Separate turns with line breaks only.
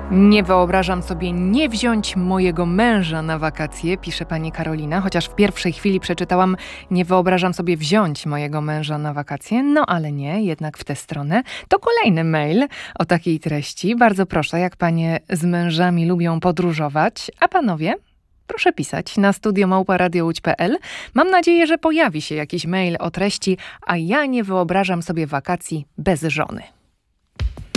Nie wyobrażam sobie nie wziąć mojego męża na wakacje, pisze pani Karolina, chociaż w pierwszej chwili przeczytałam nie wyobrażam sobie wziąć mojego męża na wakacje, no ale nie, jednak w tę stronę. To kolejny mail o takiej treści. Bardzo proszę, jak panie z mężami lubią podróżować, a panowie? Proszę pisać na studio@radiołódź.pl. Mam nadzieję, że pojawi się jakiś mail o treści, a ja nie wyobrażam sobie wakacji bez żony.